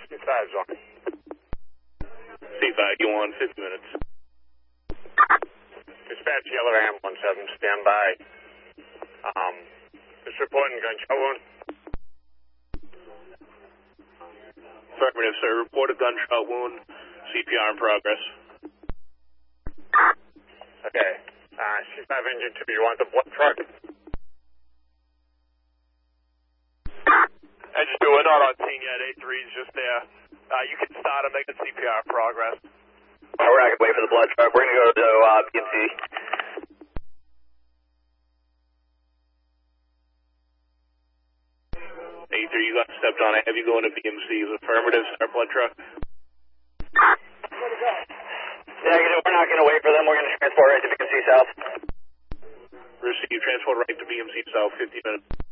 C5 zone. C5, you on 50 minutes. Dispatch yellow ambulance 7, stand by. Just reporting gunshot wound. Affirmative, sir. Report a gunshot wound. CPR in progress. Okay. C5 engine 2, you want the blood truck? Engine 2, we're not on scene yet. A3 is just there. You can start and make the CPR in progress. We're not going to wait for the blood truck. We're going to go to PMC. A3, you got stepped on. I have you going to BMC's. Affirmative, start blood truck. Negative, we're not going to wait for them. We're going to transport right to BMC South. Receive, transport right to BMC South, 50 minutes.